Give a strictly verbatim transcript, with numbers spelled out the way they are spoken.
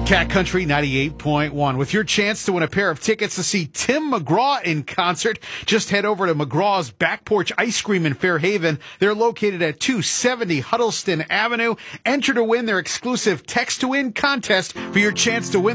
Cat Country ninety-eight point one. With your chance to win a pair of tickets to see Tim McGraw in concert, just head over to McGraw's Back Porch Ice Cream in Fairhaven. They're located at two seventy Huddleston Avenue. Enter to win their exclusive Text to Win contest for your chance to win